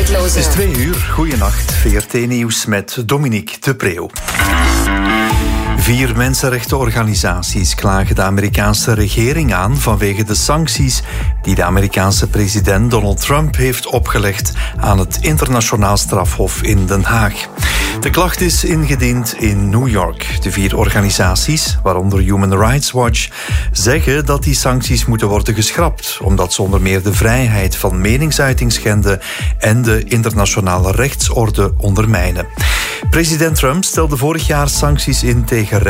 Weerloze. Het is 2:00. Goeienacht. VRT Nieuws met Dominique de Preeuw. 4 mensenrechtenorganisaties klagen de Amerikaanse regering aan vanwege de sancties die de Amerikaanse president Donald Trump heeft opgelegd aan het internationaal strafhof in Den Haag. De klacht is ingediend in New York. De 4 organisaties, waaronder Human Rights Watch, zeggen dat die sancties moeten worden geschrapt, omdat ze onder meer de vrijheid van meningsuiting schenden en de internationale rechtsorde ondermijnen. President Trump stelde vorig jaar sancties in tegen